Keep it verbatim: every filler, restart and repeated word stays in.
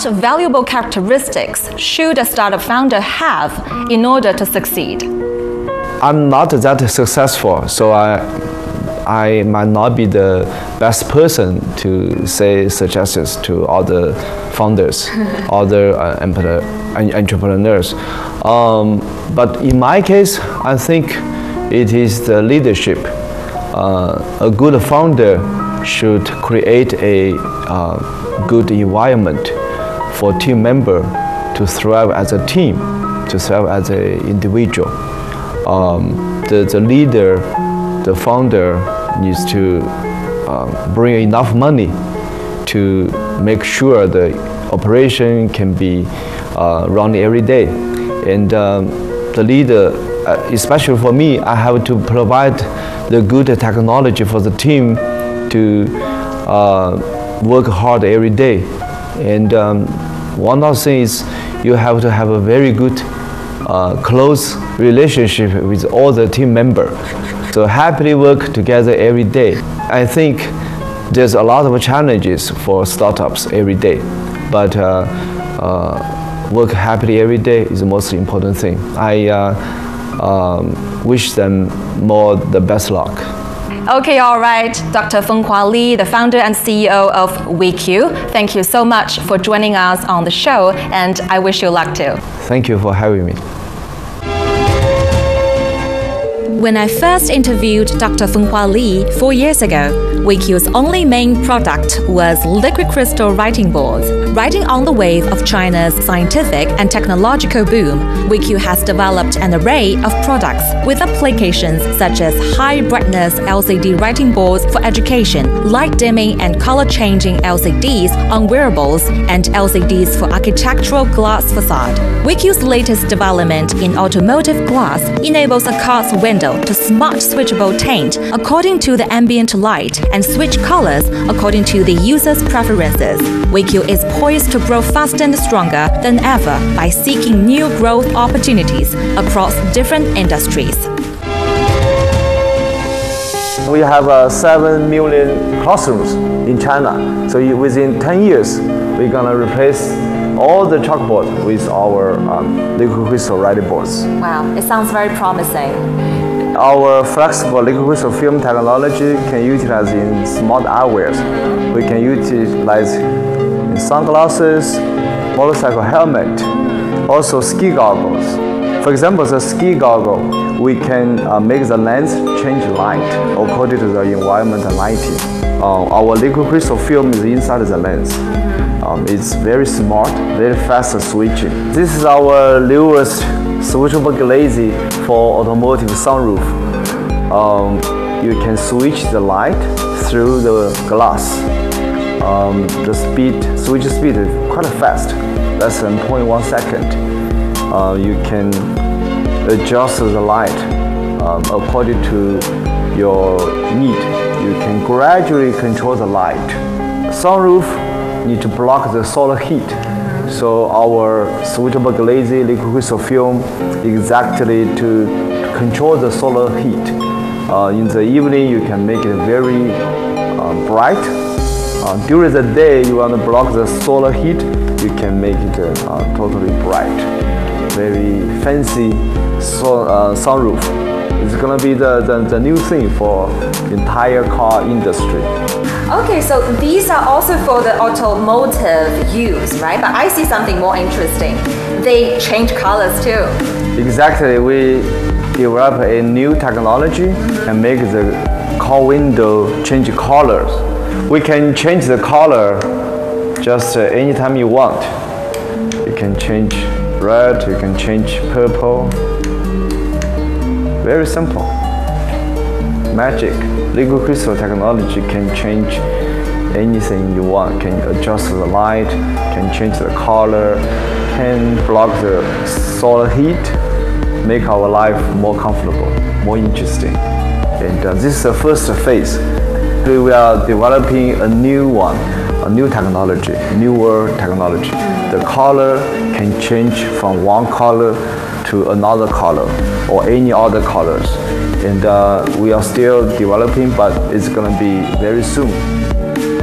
what valuable characteristics should a startup founder have in order to succeed? I'm not that successful, so I, I might not be the best person to say suggestions to other founders, other uh, entrepreneurs. Um, but in my case, I think it is the leadership. Uh, a good founder should create a uh, good environment for team member to thrive as a team, to thrive as an individual. Um, the, the leader, the founder needs to uh, bring enough money to make sure the operation can be uh, run every day. And um, the leader, uh, especially for me, I have to provide the good technology for the team to uh, work hard every day. And um, one of the things is you have to have a very good uh, close relationship with all the team members. So happily work together every day. I think there's a lot of challenges for startups every day, but uh, uh, work happily every day is the most important thing. I uh, um, wish them more the best luck. Okay, all right. Doctor Fenghua Li, the founder and C E O of WeQ, thank you so much for joining us on the show, and I wish you luck too. Thank you for having me. When I first interviewed Doctor Fenghua Li four years ago, WeQ's only main product was liquid crystal writing boards. Riding on the wave of China's scientific and technological boom, WeQ has developed an array of products with applications such as high-brightness L C D writing boards for education, light-dimming and color-changing L C Ds on wearables, and L C Ds for architectural glass facade. WeQ's latest development in automotive glass enables a car's window to smart switchable tint according to the ambient light and switch colors according to the user's preferences. WeQ is poised to grow faster and stronger than ever by seeking new growth opportunities across different industries. We have uh, seven million classrooms in China. So within ten years, we're gonna replace all the chalkboard with our um, liquid crystal writing boards. Wow, it sounds very promising. Our flexible liquid crystal film technology can utilize in smart eyewears. We can utilize in sunglasses, motorcycle helmet, also ski goggles. For example, the ski goggle, we can uh, make the lens change light according to the environment and lighting. Uh, our liquid crystal film is inside the lens. Um, it's very smart, very fast switching. This is our newest switchable glaze for automotive sunroof. Um, you can switch the light through the glass. Um, the speed, switch speed is quite fast, less than zero point one second. Uh, you can adjust the light um, according to your need. You can gradually control the light. Sunroof need to block the solar heat. So our switchable glaze liquid crystal film exactly to control the solar heat. Uh, in the evening, you can make it very uh, bright. Uh, during the day, you want to block the solar heat, you can make it uh, totally bright. Very fancy so, uh, sunroof. It's gonna be the, the, the new thing for the entire car industry. Okay, so these are also for the automotive use, right? But I see something more interesting. They change colors too. Exactly. We develop a new technology mm-hmm. and make the car window change colors. We can change the color just uh, anytime you want. You can change red, you can change purple. Very simple. Magic. Liquid crystal technology can change anything you want. Can adjust the light, can change the color, can block the solar heat, make our life more comfortable, more interesting. And uh, this is the first phase. We are developing a new one, a new technology, newer technology. The color can change from one color to another color or any other colors. And uh, we are still developing, but it's going to be very soon.